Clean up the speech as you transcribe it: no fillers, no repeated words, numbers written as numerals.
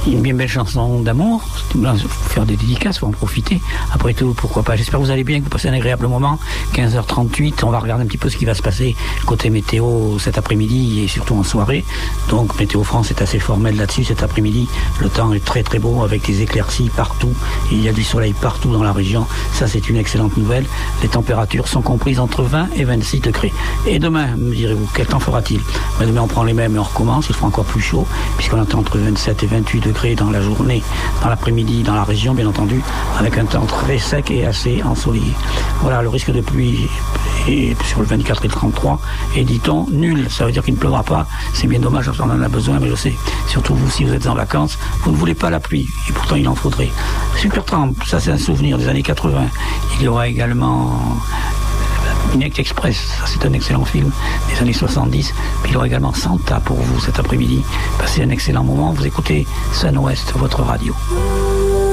Une bien belle chanson d'amour. Faire des dédicaces, faut en profiter. Après tout, pourquoi pas. J'espère que vous allez bien, que vous passez un agréable moment. 15h38, on va regarder un petit peu ce qui va se passer côté météo cet après-midi et surtout en soirée. Donc Météo France est assez formel là-dessus cet après-midi. Le temps est très très beau avec des éclaircies partout. Il y a du soleil partout dans la région. Ça, c'est une excellente nouvelle. Les températures sont comprises entre 20 et 26 degrés. Et demain, me direz-vous, quel temps fera-t-il? Demain, on prend les mêmes et on recommence. Il fera encore plus chaud puisqu'on attend entre 27 et 28 degrés dans la journée, dans l'après-midi, dans la région, bien entendu, avec un temps très sec et assez ensoleillé. Voilà, le risque de pluie est sur le 24 et le 33 est, dit-on, nul. Ça veut dire qu'il ne pleuvra pas. C'est bien dommage, on en a besoin, mais je sais. Surtout vous, si vous êtes en vacances, vous ne voulez pas la pluie. Et pourtant, il en faudrait. Supertramp, ça c'est un souvenir des années 80. Il y aura également Midnight Express, ça c'est un excellent film des années 70. Puis il y aura également Santa pour vous cet après-midi. Passez un excellent moment. Vous écoutez Sun West, votre radio.